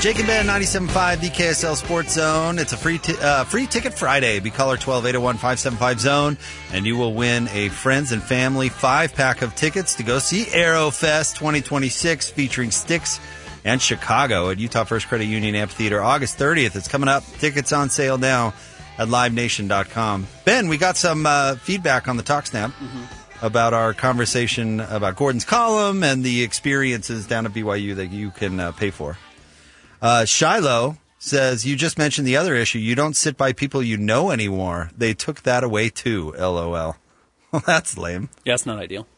Jake and Ben, 97.5, the KSL Sports Zone. It's a free Ticket Friday. Be caller 12-801-575-ZONE, and you will win a Friends and Family 5-pack of tickets to go see Aerofest 2026 featuring Styx and Chicago at Utah First Credit Union Amphitheater August 30th. It's coming up. Tickets on sale now at livenation.com. Ben, we got some feedback on the TalkSnap about our conversation about Gordon's column and the experiences down at BYU that you can pay for. Shiloh says, you just mentioned the other issue. You don't sit by people you know anymore. They took that away too, LOL. Well, that's lame. Yeah, it's not ideal.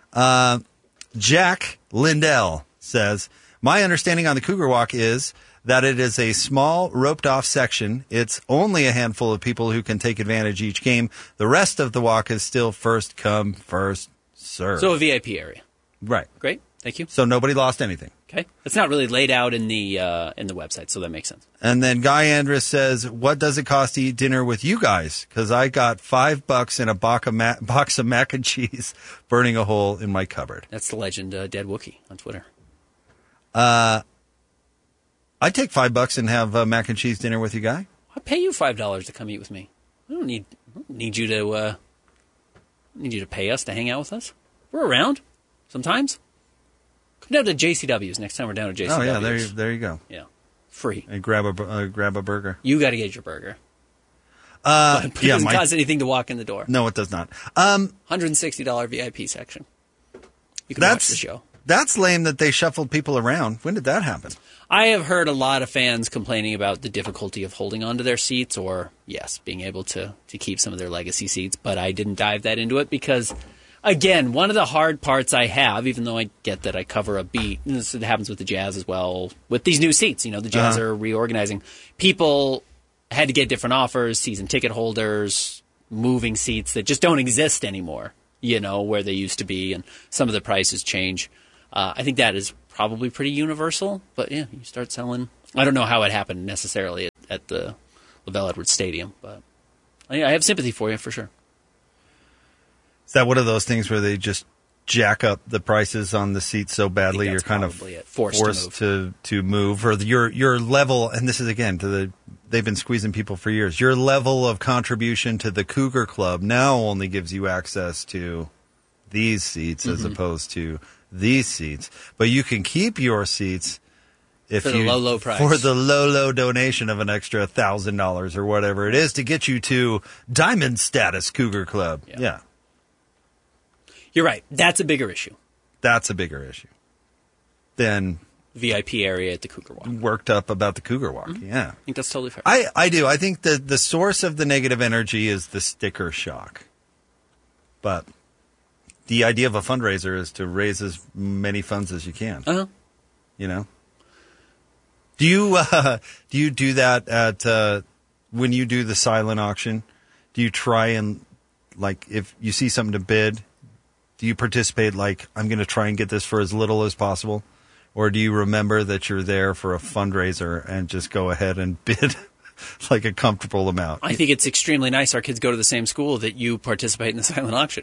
Jack Lindell says, my understanding on the Cougar Walk is that it is a small, roped-off section. It's only a handful of people who can take advantage each game. The rest of the walk is still first come, first serve. So a VIP area. Right. Great. Thank you. So nobody lost anything. Okay. It's not really laid out in the website, so that makes sense. And then Guy Andrus says, what does it cost to eat dinner with you guys? Because I got $5 in a box of mac and cheese burning a hole in my cupboard. That's the legend, Dead Wookie on Twitter. I'd take $5 and have mac and cheese dinner with you, Guy. I'll pay you $5 to come eat with me. I don't need you to pay us to hang out with us. We're around sometimes. Come down to JCW's next time we're down to JCW's. Oh, yeah, there you go. Yeah, free. And grab a burger. You got to get your burger. But it doesn't cost anything to walk in the door. No, it does not. $160 VIP section. You can watch the show. That's lame that they shuffled people around. When did that happen? I have heard a lot of fans complaining about the difficulty of holding onto their seats or, yes, being able to keep some of their legacy seats, but I didn't dive that into it because, again, one of the hard parts I have, even though I get that I cover a beat, and this happens with the Jazz as well, with these new seats, the Jazz are reorganizing. People had to get different offers, season ticket holders, moving seats that just don't exist anymore, where they used to be, and some of the prices change. I think that is probably pretty universal, but yeah, you start selling. I don't know how it happened necessarily at the LaVell Edwards Stadium, but I have sympathy for you for sure. Is that one of those things where they just jack up the prices on the seats so badly you're kind of forced to move, or your level? And this is again they've been squeezing people for years. Your level of contribution to the Cougar Club now only gives you access to these seats as opposed to these seats, but you can keep your seats if for the low price, for the low donation of an extra $1,000 or whatever it is to get you to Diamond Status Cougar Club. Yeah. You're right. That's a bigger issue. That's a bigger issue than VIP area at the Cougar Walk. Worked up about the Cougar Walk. Yeah, I think that's totally fair. I do. I think the source of the negative energy is the sticker shock, but the idea of a fundraiser is to raise as many funds as you can. Uh-huh. Do you do that at when you do the silent auction? Do you try and, like, if you see something to bid, do you participate like, I'm going to try and get this for as little as possible? Or do you remember that you're there for a fundraiser and just go ahead and bid like a comfortable amount? I think it's extremely nice our kids go to the same school that you participate in the silent auction.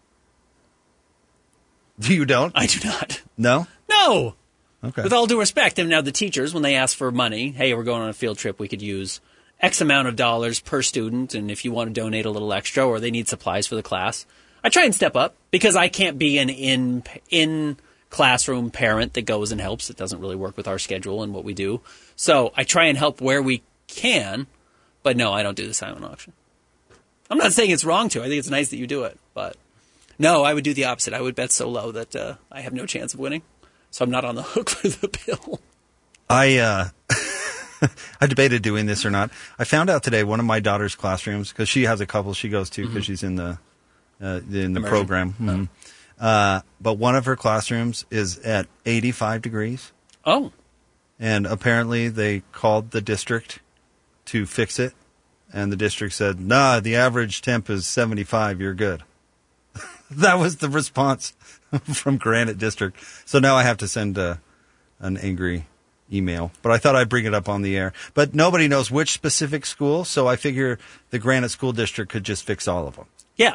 You don't? I do not. No? No! Okay. With all due respect, and now the teachers, when they ask for money, hey, we're going on a field trip, we could use X amount of dollars per student, and if you want to donate a little extra, or they need supplies for the class, I try and step up, because I can't be an in-classroom parent that goes and helps. It doesn't really work with our schedule and what we do. So I try and help where we can, but no, I don't do the silent auction. I'm not saying it's wrong to. I think it's nice that you do it, but no, I would do the opposite. I would bet so low that I have no chance of winning, so I'm not on the hook for the bill. I debated doing this or not. I found out today one of my daughter's classrooms, because she has a couple she goes to because she's in the program. Mm-hmm. But one of her classrooms is at 85 degrees. Oh. And apparently they called the district to fix it, and the district said, nah, the average temp is 75, you're good. That was the response from Granite District. So now I have to send an angry email. But I thought I'd bring it up on the air. But nobody knows which specific school, so I figure the Granite School District could just fix all of them. Yeah.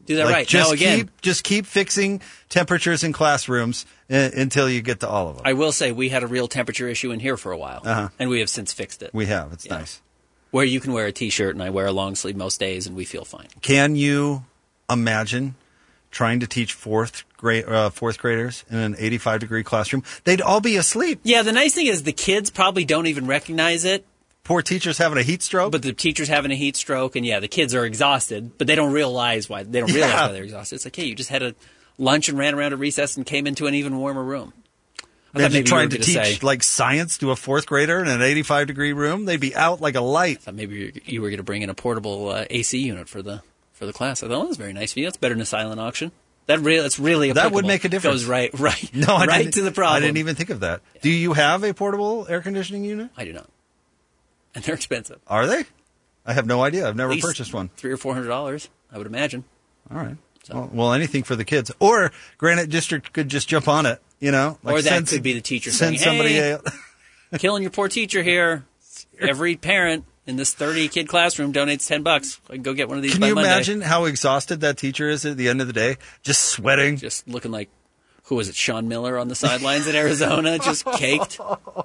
Do that Like, right. Just Now, again, just keep fixing temperatures in classrooms until you get to all of them. I will say we had a real temperature issue in here for a while, and we have since fixed it. We have. It's nice. Where you can wear a T-shirt, and I wear a long sleeve most days, and we feel fine. Can you imagine trying to teach fourth graders in an 85-degree classroom? They'd all be asleep. Yeah, the nice thing is the kids probably don't even recognize it. Poor teachers having a heat stroke. But the teacher's having a heat stroke, and the kids are exhausted, but they don't realize why they're exhausted. It's like, hey, you just had a lunch and ran around a recess and came into an even warmer room. Imagine trying to teach like science to a fourth grader in an 85-degree room. They'd be out like a light. I thought maybe you were going to bring in a portable AC unit for the class. I thought, that's very nice of you. That's better than a silent auction. That's really applicable. That would make a difference. Goes right No, right to the problem. I didn't even think of that. Yeah. Do you have a portable air conditioning unit? I do not. And they're expensive. Are they? I have no idea. I've never purchased one. $300 or $400, I would imagine. All right. So. Well, anything for the kids. Or Granite District could just jump on it, Like or that could be the teacher saying, somebody killing your poor teacher here. Every parent in this 30-kid classroom donates $10. I can go get one of these by Monday. Can you imagine how exhausted that teacher is at the end of the day? Just sweating. Just looking like, who was it, Sean Miller on the sidelines in Arizona, just caked.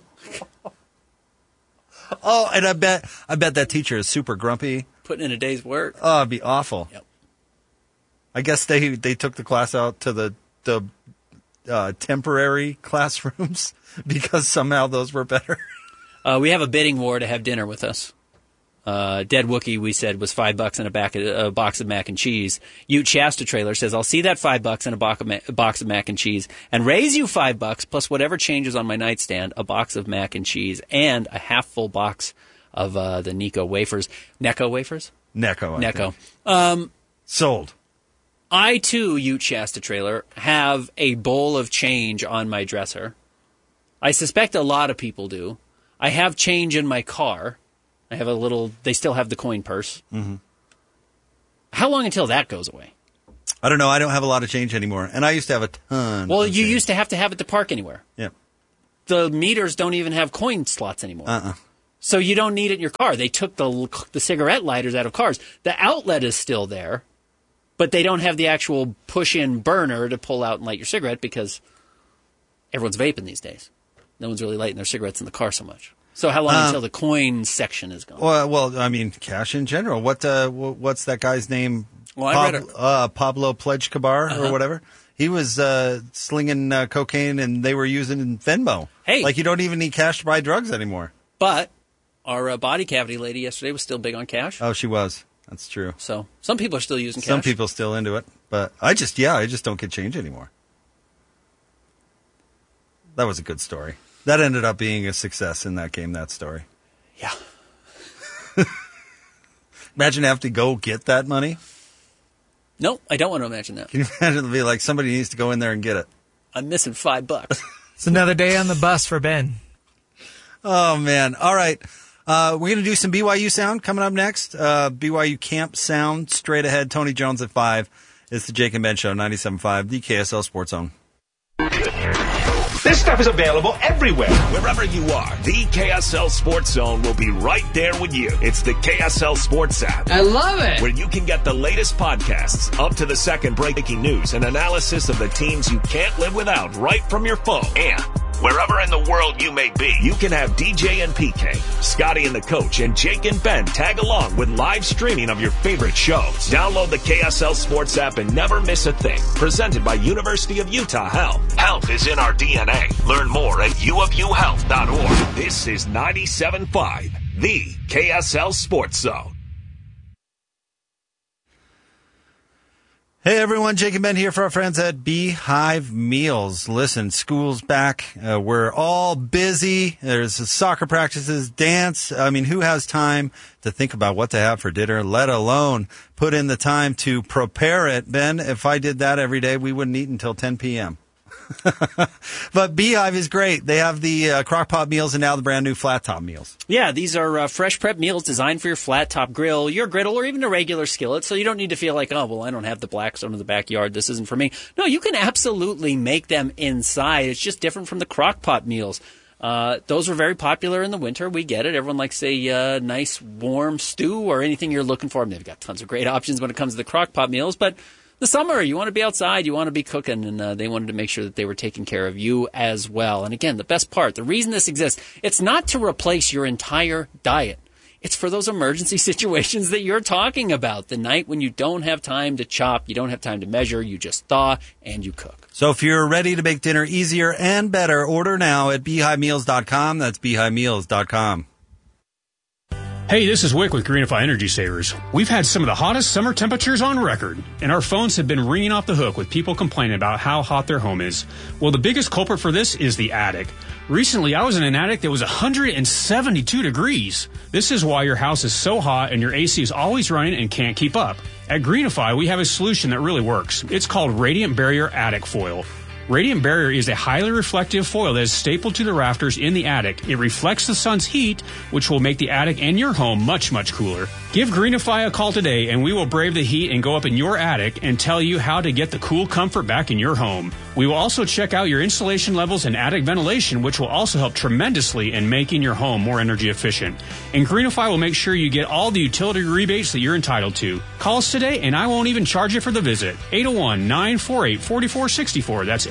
Oh, and I bet that teacher is super grumpy. Putting in a day's work. Oh, it'd be awful. Yep. I guess they took the class out to the temporary classrooms because somehow those were better. We have a bidding war to have dinner with us. Dead Wookie, we said, was $5 and a box of mac and cheese. Ute Shasta Trailer says, I'll see that $5 and a box of mac and cheese and raise you $5 plus whatever changes on my nightstand, a box of mac and cheese, and a half full box of the Necco wafers. Necco wafers? Necco. Sold. I, too, Ute Shasta Trailer, have a bowl of change on my dresser. I suspect a lot of people do. I have change in my car. I have they still have the coin purse. Mm-hmm. How long until that goes away? I don't know. I don't have a lot of change anymore. And I used to have a ton. Well, you used to have it to park anywhere. Yeah. The meters don't even have coin slots anymore. So you don't need it in your car. They took the cigarette lighters out of cars. The outlet is still there, but they don't have the actual push-in burner to pull out and light your cigarette because everyone's vaping these days. No one's really lighting their cigarettes in the car so much. So how long until the coin section is gone? Well, I mean, cash in general. What's that guy's name? Well, Pablo Pledge-Kabar or whatever. He was slinging cocaine, and they were using Venmo. Hey, like you don't even need cash to buy drugs anymore. But our body cavity lady yesterday was still big on cash. Oh, she was. That's true. So some people are still using cash. Some people still into it, but I just don't get change anymore. That was a good story. That ended up being a success in that game, that story. Yeah. Imagine having to go get that money. No, I don't want to imagine that. Can you imagine it be like somebody needs to go in there and get it? I'm missing $5. It's another day on the bus for Ben. Oh, man. All right. We're going to do some BYU sound coming up next. BYU Camp Sound straight ahead. Tony Jones at 5. It's the Jake and Ben Show, 97.5, the KSL Sports Zone. This stuff is available everywhere. Wherever you are, the KSL Sports Zone will be right there with you. It's the KSL Sports app. I love it. Where you can get the latest podcasts, up to the second breaking news, and analysis of the teams you can't live without right from your phone. And wherever in the world you may be, you can have DJ and PK, Scotty and the Coach, and Jake and Ben tag along with live streaming of your favorite shows. Download the KSL Sports app and never miss a thing. Presented by University of Utah Health. Health is in our DNA. Learn more at uofuhealth.org. This is 97.5, the KSL Sports Zone. Hey everyone, Jake and Ben here for our friends at Beehive Meals. Listen, school's back. We're all busy. There's soccer practices, dance. I mean, who has time to think about what to have for dinner, let alone put in the time to prepare it? Ben, if I did that every day, we wouldn't eat until 10 p.m. But Beehive is great. They have the crock pot meals and now the brand new flat top meals. Yeah, these are fresh prep meals designed for your flat top grill, your griddle, or even a regular skillet. So you don't need to feel like, oh, well, I don't have the Blackstone in the backyard. This isn't for me. No, you can absolutely make them inside. It's just different from the crock pot meals. Those were very popular in the winter. We get it. Everyone likes a nice warm stew or anything you're looking for. I mean, they've got tons of great options when it comes to the crock pot meals, but the summer. You want to be outside. You want to be cooking. And they wanted to make sure that they were taking care of you as well. And again, the best part, the reason this exists, it's not to replace your entire diet. It's for those emergency situations that you're talking about. The night when you don't have time to chop, you don't have time to measure, you just thaw and you cook. So if you're ready to make dinner easier and better, order now at BeehiveMeals.com. That's BeehiveMeals.com. Hey, this is Wick with Greenify Energy Savers. We've had some of the hottest summer temperatures on record, and our phones have been ringing off the hook with people complaining about how hot their home is. Well, the biggest culprit for this is the attic. Recently, I was in an attic that was 172 degrees. This is why your house is so hot and your AC is always running and can't keep up. At Greenify, we have a solution that really works. It's called Radiant Barrier Attic Foil. Radiant Barrier is a highly reflective foil that is stapled to the rafters in the attic. It reflects the sun's heat, which will make the attic and your home much, much cooler. Give Greenify a call today, and we will brave the heat and go up in your attic and tell you how to get the cool comfort back in your home. We will also check out your insulation levels and attic ventilation, which will also help tremendously in making your home more energy efficient. And Greenify will make sure you get all the utility rebates that you're entitled to. Call us today, and I won't even charge you for the visit. 801-948-4464. That's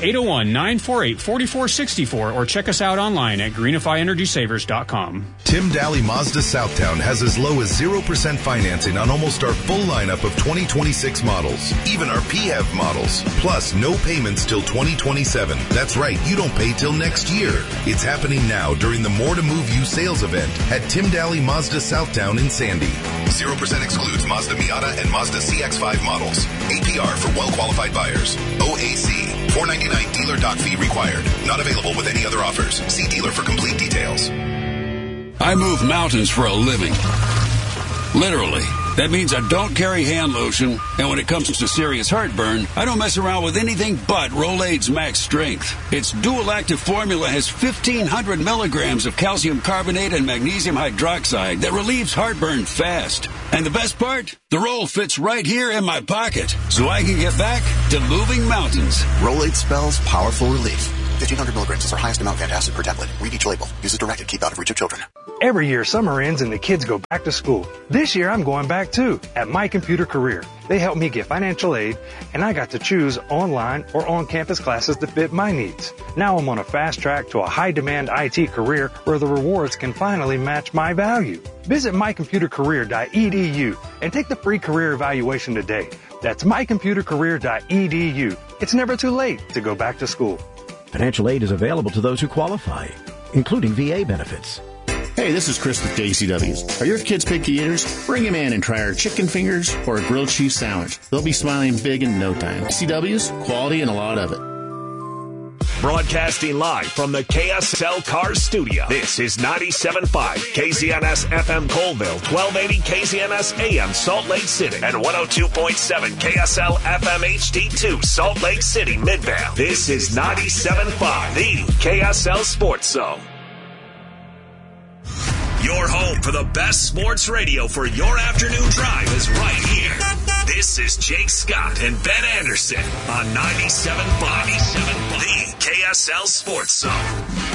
801-948-4464, or check us out online at greenifyenergysavers.com. Tim Daly Mazda Southtown has as low as 0% financing on almost our full lineup of 2026 models, even our PHEV models, plus no payments till 2027. That's right, you don't pay till next year. It's happening now during the More to Move You sales event at Tim Daly Mazda Southtown in Sandy. 0% excludes Mazda Miata and Mazda CX-5 models. APR for well-qualified buyers. OAC. $4.99 dealer doc fee required. Not available with any other offers. See dealer for complete details. I move mountains for a living. Literally. That means I don't carry hand lotion, and when it comes to serious heartburn, I don't mess around with anything but Rolaids Max Strength. Its dual-active formula has 1,500 milligrams of calcium carbonate and magnesium hydroxide that relieves heartburn fast. And the best part? The roll fits right here in my pocket, so I can get back to moving mountains. Rolaids spells powerful relief. 1,500 milligrams is our highest amount of antacid per tablet. Read each label. Use as directed. Keep out of reach of children. Every year, summer ends and the kids go back to school. This year, I'm going back too at My Computer Career. They helped me get financial aid, and I got to choose online or on-campus classes that fit my needs. Now I'm on a fast track to a high-demand IT career where the rewards can finally match my value. Visit mycomputercareer.edu and take the free career evaluation today. That's mycomputercareer.edu. It's never too late to go back to school. Financial aid is available to those who qualify, including VA benefits. Hey, this is Chris with JCW's. Are your kids picky eaters? Bring them in and try our chicken fingers or a grilled cheese sandwich. They'll be smiling big in no time. JCW's, quality and a lot of it. Broadcasting live from the KSL Cars Studio. This is 97.5 KZNS FM Colville, 1280 KZNS AM Salt Lake City, and 102.7 KSL FM HD2 Salt Lake City Midvale. This is 97.5, the KSL Sports Zone. Your home for the best sports radio for your afternoon drive is right here. This is Jake Scott and Ben Anderson on 97.5, the KSL Sports Zone.